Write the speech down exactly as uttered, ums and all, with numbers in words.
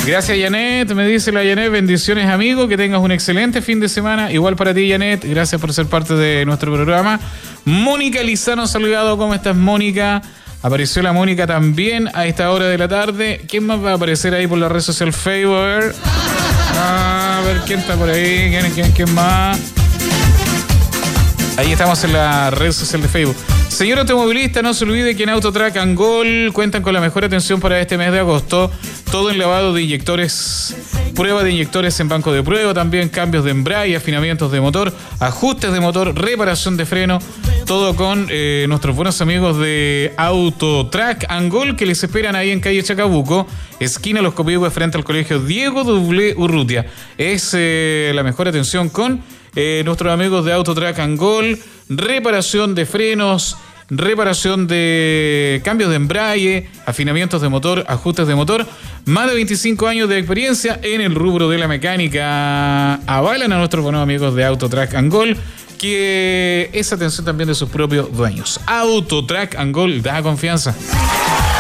Gracias, Janet. Me dice la Janet, bendiciones, amigo. Que tengas un excelente fin de semana. Igual para ti, Janet. Gracias por ser parte de nuestro programa. Mónica Lizano Salgado, ¿cómo estás, Mónica? Apareció la Mónica también a esta hora de la tarde. ¿Quién más va a aparecer ahí por la red social Facebook? A ver, a ver quién está por ahí. ¿Quién, quién, quién más? Ahí estamos en la red social de Facebook. Señor automovilista, no se olvide que en Autotrack Angol cuentan con la mejor atención para este mes de agosto. Todo en lavado de inyectores, prueba de inyectores en banco de prueba, también cambios de embrague, afinamientos de motor, ajustes de motor, reparación de freno. Todo con eh, nuestros buenos amigos de Autotrack Angol, que les esperan ahí en calle Chacabuco, esquina Los Copihue, frente al colegio Diego W. Urrutia. Es eh, la mejor atención con eh, nuestros amigos de Autotrack Angol. Reparación de frenos, reparación de cambios de embrague, afinamientos de motor, ajustes de motor. Más de veinticinco años de experiencia en el rubro de la mecánica. Avalan a nuestros buenos amigos de Autotrack Angol, que es atención también de sus propios dueños. Autotrack Angol da confianza.